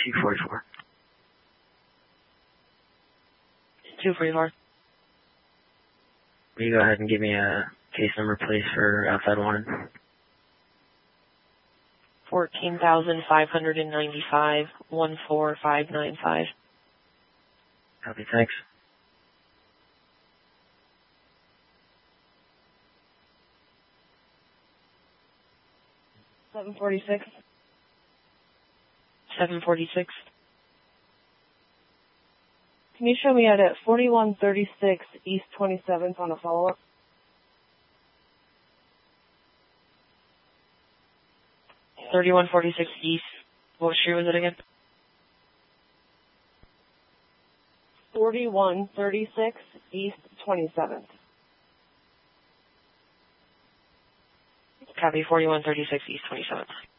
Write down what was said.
244. 244. Will you go ahead and give me a case number, please, for outside wanted? 14,595, 14595. Copy, thanks. $746. 746. Can you show me at 4136 East 27th on a follow-up? 3146 East. What street was it again? 4136 East 27th. Copy, 4136 East 27th.